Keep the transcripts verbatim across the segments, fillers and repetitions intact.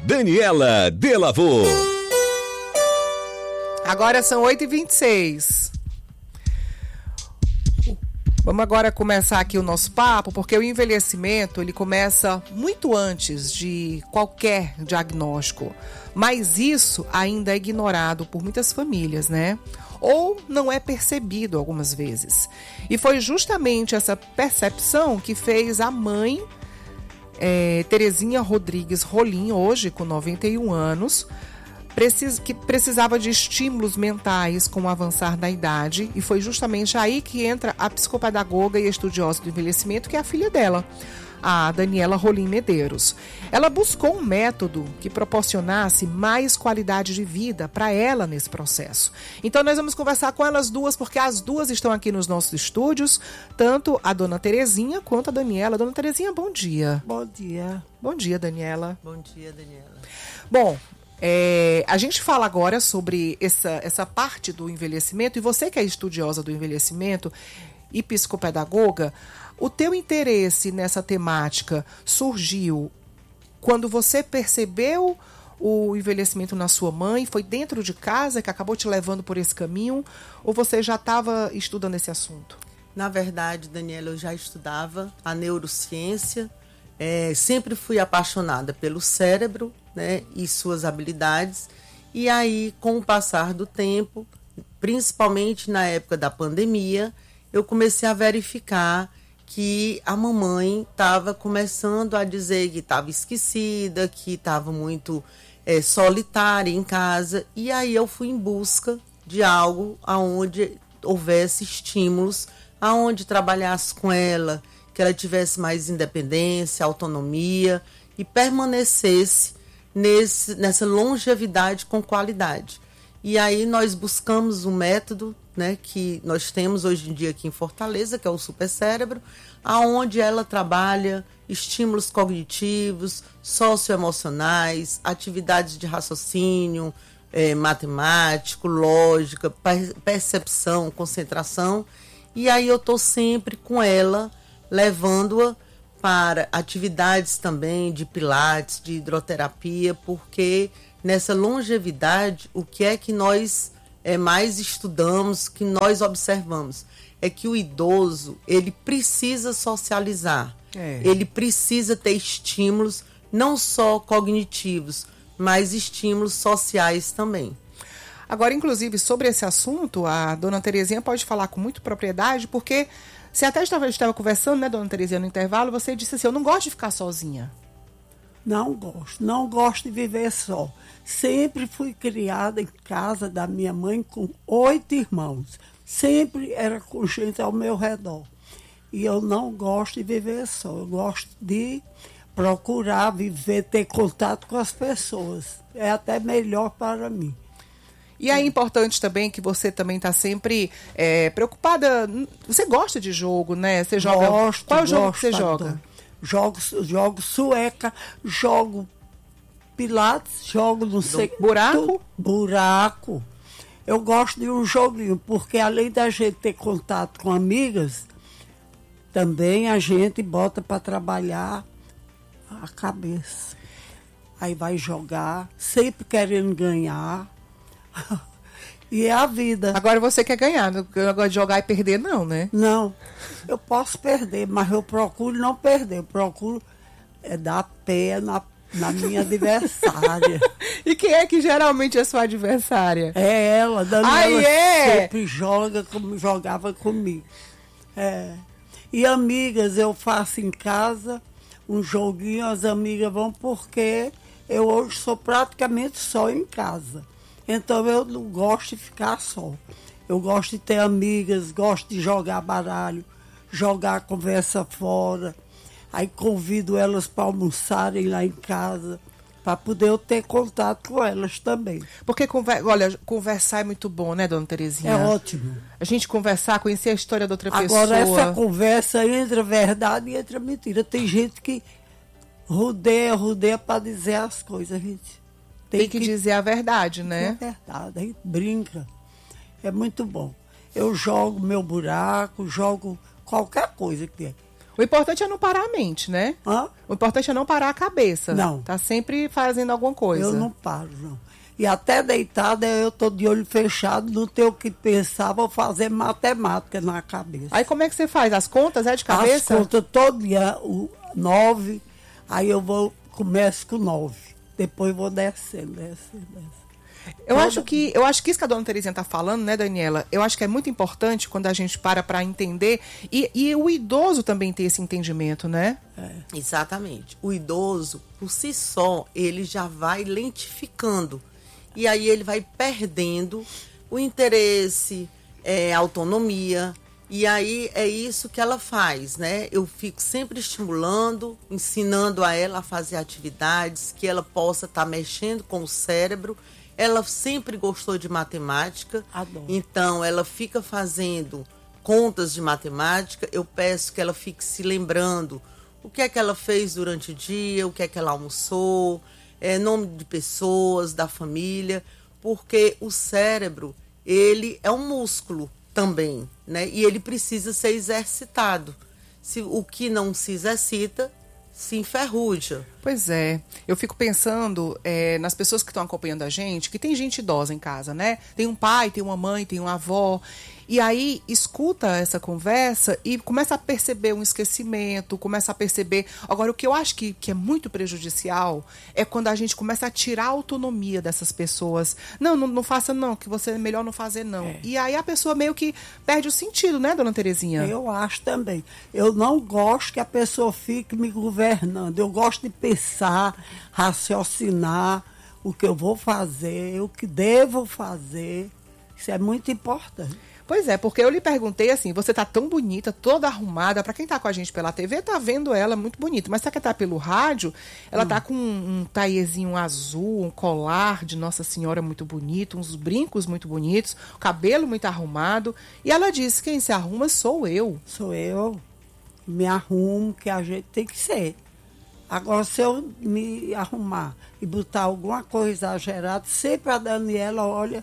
Daniela Delavô. Agora são oito e vinte e seis. Vamos agora começar aqui o nosso papo, porque o envelhecimento ele começa muito antes de qualquer diagnóstico. Mas isso ainda é ignorado por muitas famílias, né? Ou não é percebido algumas vezes. E foi justamente essa percepção que fez a mãe, é, Terezinha Rodrigues Rolim, hoje com noventa e um anos, precis, que precisava de estímulos mentais com o avançar da idade. E foi justamente aí que entra a psicopedagoga e estudiosa do envelhecimento, que é a filha dela, a Daniela Rolim Medeiros. Ela buscou um método que proporcionasse mais qualidade de vida para ela nesse processo. Então nós vamos conversar com elas duas, porque as duas estão aqui nos nossos estúdios, tanto a dona Terezinha quanto a Daniela. Dona Terezinha, bom dia. Bom dia. Bom dia, Daniela. Bom dia, Daniela. Bom, é, a gente fala agora sobre essa, essa parte do envelhecimento, e você que é estudiosa do envelhecimento e psicopedagoga, o teu interesse nessa temática surgiu quando você percebeu o envelhecimento na sua mãe? Foi dentro de casa que acabou te levando por esse caminho? Ou você já estava estudando esse assunto? Na verdade, Daniela, eu já estudava a neurociência. É, sempre fui apaixonada pelo cérebro, né, e suas habilidades. E aí, com o passar do tempo, principalmente na época da pandemia, eu comecei a verificar que a mamãe estava começando a dizer que estava esquecida, que estava muito é, solitária em casa. E aí eu fui em busca de algo onde houvesse estímulos, aonde trabalhasse com ela, que ela tivesse mais independência, autonomia e permanecesse nesse, nessa longevidade com qualidade. E aí nós buscamos um método, né, que nós temos hoje em dia aqui em Fortaleza, que é o Supercérebro, aonde ela trabalha estímulos cognitivos, socioemocionais, atividades de raciocínio, é, matemático, lógica, percepção, concentração. E aí eu estou sempre com ela, levando-a para atividades também de pilates, de hidroterapia, porque nessa longevidade, o que é que nós é, mais estudamos, que nós observamos, é que o idoso, ele precisa socializar, é. ele precisa ter estímulos, não só cognitivos, mas estímulos sociais também. Agora, inclusive, sobre esse assunto, a dona Terezinha pode falar com muita propriedade, porque você até estava, estava conversando, né, dona Terezinha, no intervalo, você disse assim, eu não gosto de ficar sozinha. Não gosto, não gosto de viver só. Sempre fui criada em casa da minha mãe com oito irmãos. Sempre era com gente ao meu redor. E eu não gosto de viver só. Eu gosto de procurar viver, ter contato com as pessoas. É até melhor para mim. E é importante também que você também está sempre é, preocupada. Você gosta de jogo, né? Você joga. Gosto, Qual é o jogo gosto, que você joga? Jogo, jogo sueca, jogo pilates, jogo não sei. Buraco? Tu, buraco. Eu gosto de um joguinho, porque além da gente ter contato com amigas, também a gente bota para trabalhar a cabeça. Aí vai jogar, sempre querendo ganhar. E é a vida. Agora você quer ganhar, não gosta de jogar e perder não, né? Não, eu posso perder, mas eu procuro não perder. Eu procuro é, dar pé na, na minha adversária. E quem é que geralmente é sua adversária? É ela, Daniela. Ai, é? Sempre joga como jogava comigo. É. E amigas, eu faço em casa um joguinho, as amigas vão, porque eu hoje sou praticamente só em casa. Então eu não gosto de ficar só. Eu gosto de ter amigas, gosto de jogar baralho, jogar conversa fora. Aí convido elas para almoçarem lá em casa, para poder eu ter contato com elas também. Porque, conver- olha, conversar é muito bom, né, dona Terezinha? É ótimo. A gente conversar, conhecer a história da outra Agora, pessoa. Agora, essa conversa entra verdade e entra mentira. Tem gente que rodeia, rodeia para dizer as coisas, gente. Tem, Tem que, que dizer a verdade, né? É verdade, a gente brinca. É muito bom. Eu jogo meu buraco, jogo qualquer coisa que é. O importante é não parar a mente, né? Hã? O importante é não parar a cabeça. Não. Tá sempre fazendo alguma coisa. Eu não paro, não. E até deitada eu tô de olho fechado, não tenho o que pensar, vou fazer matemática na cabeça. Aí como é que você faz? As contas é de cabeça? As contas todo dia, o nove, aí eu vou, começo com nove. Depois vou descendo, descendo, descendo. Eu acho que eu acho que isso que a dona Terezinha está falando, né, Daniela? Eu acho que é muito importante quando a gente para para entender e, e o idoso também ter esse entendimento, né? É. Exatamente. O idoso, por si só, ele já vai lentificando. E aí ele vai perdendo o interesse, é, a autonomia. E aí é isso que ela faz, né? Eu fico sempre estimulando, ensinando a ela a fazer atividades, que ela possa estar tá mexendo com o cérebro. Ela sempre gostou de matemática, Adoro. Então ela fica fazendo contas de matemática. Eu peço que ela fique se lembrando o que é que ela fez durante o dia, o que é que ela almoçou, é, nome de pessoas, da família, porque o cérebro, ele é um músculo também, né? E ele precisa ser exercitado. Se o que não se exercita, se enferruja. Pois é, eu fico pensando é, nas pessoas que estão acompanhando a gente, que tem gente idosa em casa, né? Tem um pai, tem uma mãe, tem uma avó, e aí escuta essa conversa e começa a perceber um esquecimento, começa a perceber... Agora, o que eu acho que, que é muito prejudicial é quando a gente começa a tirar a autonomia dessas pessoas. Não, não, não faça não, que você é melhor não fazer não. É. E aí a pessoa meio que perde o sentido, né, dona Terezinha? Eu acho também. Eu não gosto que a pessoa fique me governando. Eu gosto de pensar, raciocinar o que eu vou fazer, o que devo fazer. Isso é muito importante. Pois é, porque eu lhe perguntei assim, você tá tão bonita, toda arrumada, pra quem tá com a gente pela T V, tá vendo ela muito bonita, mas se quem tá pelo rádio, ela hum. tá com um, um taiezinho azul, um colar de Nossa Senhora muito bonito, uns brincos muito bonitos, o cabelo muito arrumado, e ela disse, quem se arruma sou eu. Sou eu, me arrumo, que a gente tem que ser. Agora, se eu me arrumar e botar alguma coisa exagerada, sempre a Daniela olha...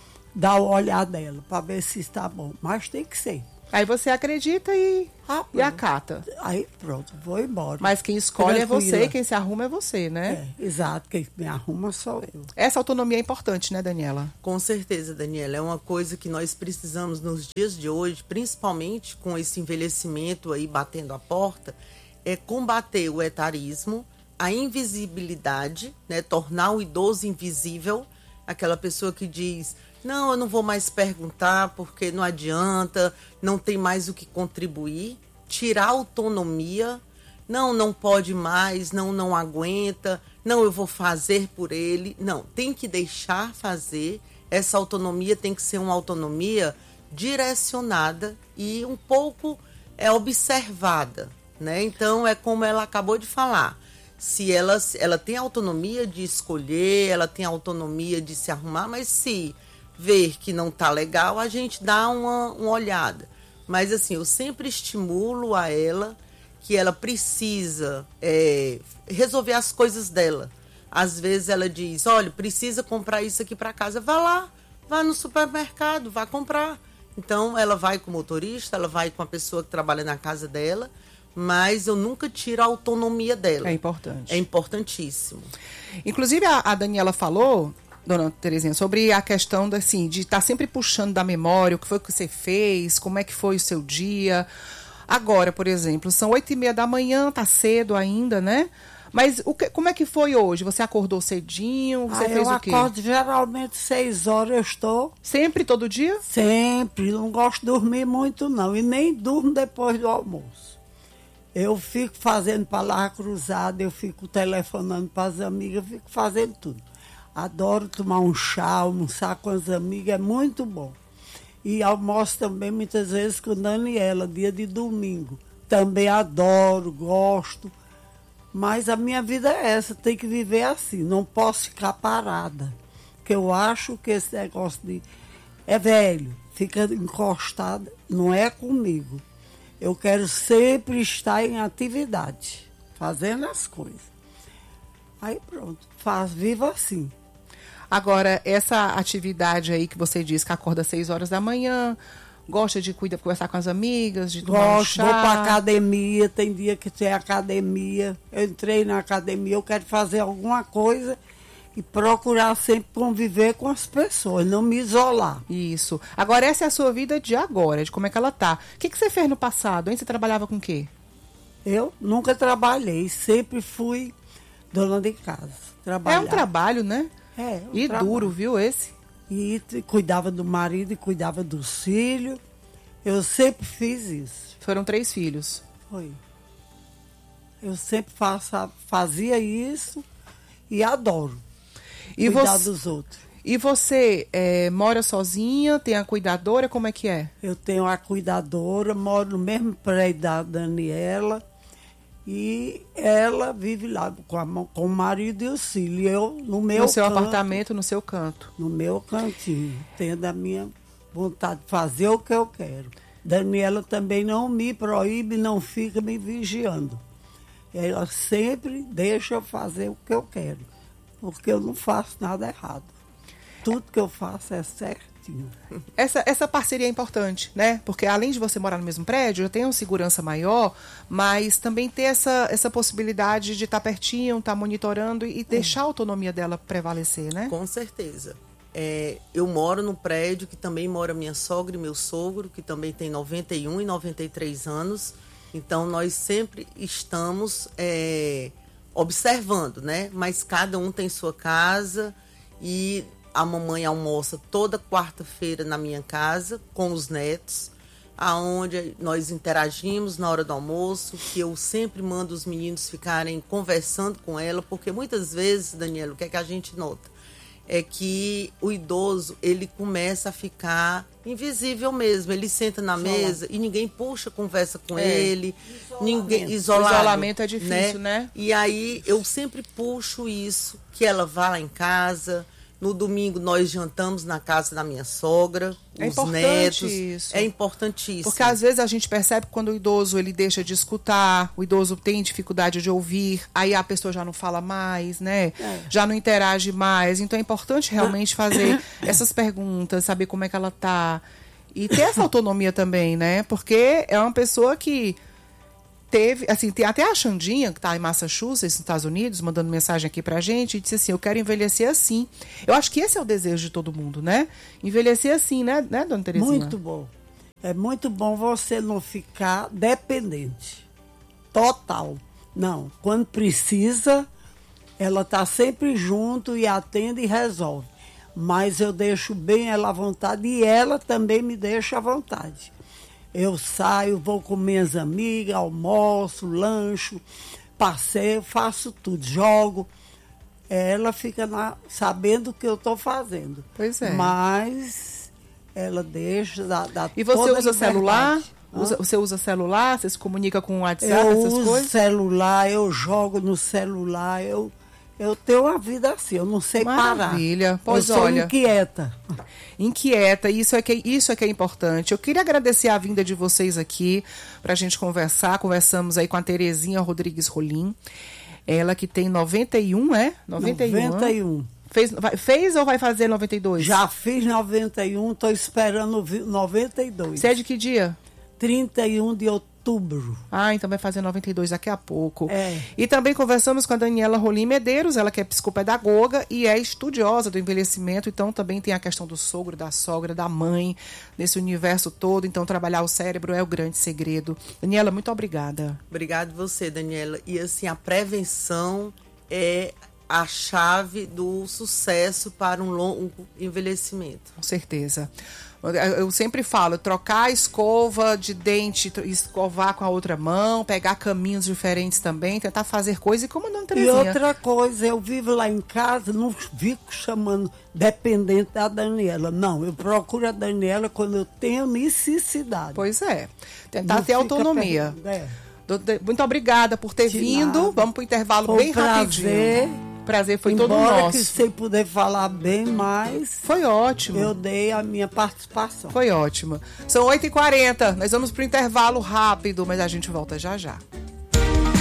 dá o olhar dela para ver se está bom. Mas tem que ser. Aí você acredita e, ah, e acata. Aí pronto, vou embora. Mas quem escolhe Tranquila. É você, quem se arruma é você, né? É, exato, quem me arruma sou eu. Essa autonomia é importante, né, Daniela? Com certeza, Daniela. É uma coisa que nós precisamos nos dias de hoje, principalmente com esse envelhecimento aí batendo a porta, é combater o etarismo, a invisibilidade, né, tornar o idoso invisível, aquela pessoa que diz... Não, eu não vou mais perguntar porque não adianta, não tem mais o que contribuir. Tirar a autonomia, não, não pode mais, não, não aguenta, não, eu vou fazer por ele. Não, tem que deixar fazer. Essa autonomia tem que ser uma autonomia direcionada e um pouco é, observada, né? Então, é como ela acabou de falar. Se ela, ela tem autonomia de escolher, ela tem autonomia de se arrumar, mas se... ver que não tá legal, a gente dá uma, uma olhada. Mas assim, eu sempre estimulo a ela que ela precisa é, resolver as coisas dela. Às vezes ela diz, olha, precisa comprar isso aqui para casa. Vá lá, vá no supermercado, vá comprar. Então ela vai com o motorista, ela vai com a pessoa que trabalha na casa dela, mas eu nunca tiro a autonomia dela. É importante. É importantíssimo. Inclusive a, a Daniela falou... Dona Terezinha, sobre a questão da, assim, de estar tá sempre puxando da memória o que foi que você fez, como é que foi o seu dia. Agora, por exemplo, são oito e meia da manhã, tá cedo ainda, né? Mas o que, como é que foi hoje? Você acordou cedinho? Você ah, fez eu o quê? Eu acordo geralmente seis horas, eu estou. Sempre, todo dia? Sempre. Não gosto de dormir muito, não. E nem durmo depois do almoço. Eu fico fazendo palavra cruzada, eu fico telefonando para as amigas, eu fico fazendo tudo. Adoro tomar um chá, almoçar com as amigas, é muito bom. E almoço também muitas vezes com Daniela, dia de domingo. Também adoro, gosto. Mas a minha vida é essa, tem que viver assim, não posso ficar parada. Porque eu acho que esse negócio de... é velho, fica encostado, não é comigo. Eu quero sempre estar em atividade, fazendo as coisas. Aí pronto, faz, vivo assim. Agora, essa atividade aí que você diz que acorda às seis horas da manhã, Gosta de cuidar, conversar com as amigas, de tomar um Gosto, chá? vou pra academia, tem dia que tem academia. Eu entrei na academia, eu quero fazer alguma coisa e procurar sempre conviver com as pessoas, não me isolar. Isso. Agora, essa é a sua vida de agora, de como é que ela tá. O que, que você fez no passado, hein? Você trabalhava com o quê? Eu nunca trabalhei, sempre fui dona de casa. É Trabalhava. um trabalho, né? É, um E trabalho. duro, viu, esse? E t- cuidava do marido e cuidava dos filhos. Eu sempre fiz isso. Foram três filhos. Foi. Eu sempre faça, fazia isso e adoro E cuidar você, dos outros. e você é, mora sozinha, tem a cuidadora, como é que é? Eu tenho a cuidadora, moro no mesmo prédio da Daniela e ela vive lá com, a, mão- com o marido e os filhos. E eu no meu no seu canto, apartamento, no seu canto. no meu cantinho, tendo a minha vontade de fazer o que eu quero. Daniela também não me proíbe, não fica me vigiando. Ela sempre deixa eu fazer o que eu quero, porque eu não faço nada errado. Tudo que eu faço é certinho. Essa, essa parceria é importante, né? Porque além de você morar no mesmo prédio, eu tenho segurança maior, mas também ter essa, essa possibilidade de estar pertinho, estar monitorando e deixar a autonomia dela prevalecer, né? Com certeza. É, eu moro no prédio que também mora minha sogra e meu sogro, que também tem noventa e um e noventa e três anos. Então, nós sempre estamos é, observando, né? Mas cada um tem sua casa e a mamãe almoça toda quarta-feira na minha casa com os netos, aonde nós interagimos na hora do almoço, que eu sempre mando os meninos ficarem conversando com ela, porque muitas vezes, Daniela, o que é que a gente nota? É que o idoso, ele começa a ficar invisível mesmo. Ele senta na Isolado. mesa e ninguém puxa conversa com É. ele. Isolamento. Ninguém, O isolado, isolamento é difícil, né? E aí eu sempre puxo isso, que ela vá lá em casa. No domingo nós jantamos na casa da minha sogra, É os importante netos. isso. É importantíssimo. Porque às vezes a gente percebe que quando o idoso ele deixa de escutar, o idoso tem dificuldade de ouvir, aí a pessoa já não fala mais, né? É. Já não interage mais. Então é importante realmente fazer essas perguntas, saber como é que ela tá. E ter essa autonomia também, né? Porque é uma pessoa que teve, assim, tem até a Xandinha, que tá em Massachusetts, nos Estados Unidos, mandando mensagem aqui pra gente, e disse assim, eu quero envelhecer assim. Eu acho que esse é o desejo de todo mundo, né? Envelhecer assim, né, né, dona Terezinha? Muito bom. É muito bom você não ficar dependente. Total. Não. Quando precisa, ela está sempre junto e atende e resolve. Mas eu deixo bem ela à vontade e ela também me deixa à vontade. Eu saio, vou com minhas amigas, almoço, lancho, passeio, faço tudo, jogo. Ela fica na, sabendo o que eu estou fazendo. Pois é. Mas ela deixa, dá, dá E você toda a usa liberdade. celular? Hã? Usa- você usa celular? Você se comunica com o WhatsApp, Eu essas uso coisas? celular, eu jogo no celular, eu, eu tenho uma vida assim, eu não sei Maravilha. parar. Pois eu sou olha. inquieta. Inquieta, isso é, que, isso é que é importante. Eu queria agradecer a vinda de vocês aqui pra gente conversar. Conversamos aí com a Terezinha Rodrigues Rolim. Ela que tem noventa e um, é? noventa e um. noventa e um. Fez, vai- fez ou vai fazer noventa e dois? Já fiz noventa e um, estou esperando vi- noventa e dois. Você é de que dia? trinta e um de outubro. Ah, então vai fazer noventa e dois daqui a pouco. É. E também conversamos com a Daniela Rolim Medeiros, ela que é psicopedagoga e é estudiosa do envelhecimento, então também tem a questão do sogro, da sogra, da mãe, nesse universo todo. Então trabalhar o cérebro é o grande segredo. Daniela, muito obrigada. Obrigado você, Daniela. E assim, a prevenção é a chave do sucesso para um longo envelhecimento. Com certeza. Eu sempre falo, trocar a escova de dente, tro- escovar com a outra mão, pegar caminhos diferentes também, tentar fazer coisas e como a dona E Terezinha. outra coisa, eu vivo lá em casa, não fico chamando dependente da Daniela. Não, eu procuro a Daniela quando eu tenho necessidade. Pois é. Tentar Não ter fica autonomia. perguntando, é. Doutor- Muito obrigada por ter De vindo. nada. Vamos para o intervalo Foi um bem prazer. rapidinho. Prazer foi todo Embora nosso. que sem poder falar bem, mas Foi ótimo. eu dei a minha participação. Foi ótimo. São oito e quarenta. Nós vamos para o intervalo rápido, mas a gente volta já já.